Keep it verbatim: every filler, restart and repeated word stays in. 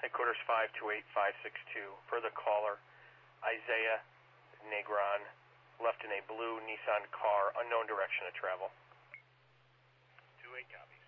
Headquarters five two eight five six two. Further caller, Isaiah Negron, left in a blue Nissan car, unknown direction of travel. two eight copies.